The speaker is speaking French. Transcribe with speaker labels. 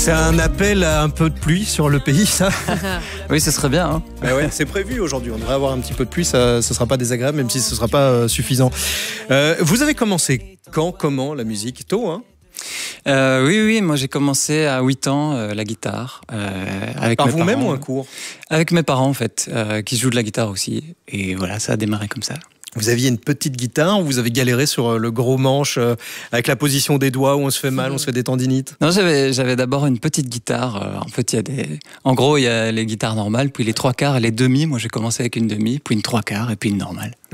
Speaker 1: C'est un appel à un peu de pluie sur le pays, ça.
Speaker 2: Oui, ce serait bien. Hein.
Speaker 1: Ouais, c'est prévu aujourd'hui. On devrait avoir un petit peu de pluie, ça ne sera pas désagréable, même si ce ne sera pas suffisant. Vous avez commencé quand, comment la musique? Tôt, hein?
Speaker 2: Oui, moi j'ai commencé à 8 ans la guitare. Avec
Speaker 1: Par
Speaker 2: mes
Speaker 1: vous-même
Speaker 2: parents.
Speaker 1: ou un cours?
Speaker 2: Avec mes parents en fait, qui jouent de la guitare aussi. Et voilà, ça a démarré comme ça.
Speaker 1: Vous aviez une petite guitare ou vous avez galéré sur le gros manche avec la position des doigts où on se fait mal, on se fait des tendinites?
Speaker 2: Non, j'avais d'abord une petite guitare. En fait, en gros, il y a les guitares normales, puis les trois quarts et les demi. Moi j'ai commencé avec une demi, puis une trois quarts et puis une normale.